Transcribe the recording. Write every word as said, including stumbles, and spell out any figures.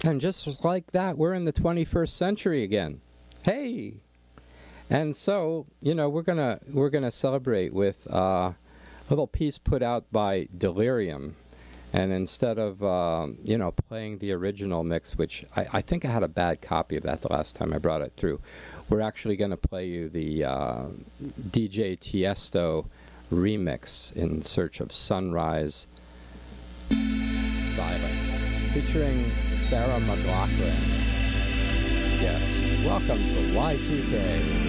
And just like that, we're in the twenty-first century again. Hey! And so, you know, we're gonna we're gonna celebrate with uh, a little piece put out by Delirium. And instead of, um, you know, playing the original mix, which I, I think I had a bad copy of that the last time I brought it through, we're actually going to play you the uh, D J Tiesto remix, In Search of Sunrise Silence, featuring Sarah McLachlan. Yes, welcome to Y two K.